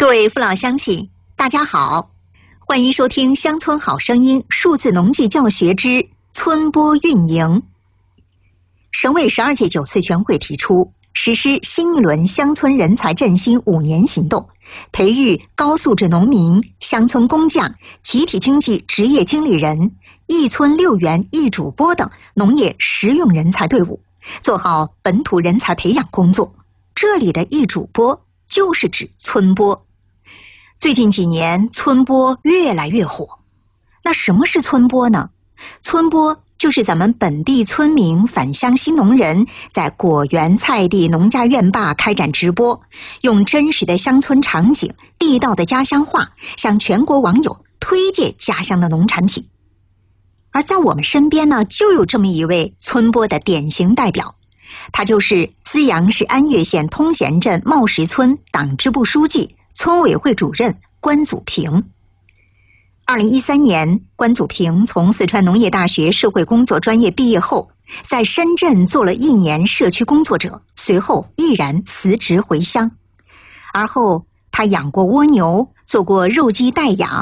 各位父老乡亲，大家好，欢迎收听《乡村好声音》数字农技教学之村播运营。省委12届9次全会提出，实施新一轮乡村人才振兴5年行动，培育高素质农民、乡村工匠、集体经济职业经理人、一村6园一主播等农业实用人才队伍，做好本土人才培养工作。这里的一主播就是指村播。最近几年，村播越来越火。那什么是村播呢？村播就是咱们本地村民返乡新农人在果园、菜地、农家院坝开展直播，用真实的乡村场景、地道的家乡话，向全国网友推荐家乡的农产品。而在我们身边呢，就有这么一位村播的典型代表，他就是资阳市安岳县通贤镇茂石村党支部书记、村委会主任关祖平。2013年，关祖平从四川农业大学社会工作专业毕业后，在深圳做了1年社区工作者，随后毅然辞职回乡。而后，他养过蜗牛，做过肉鸡代养，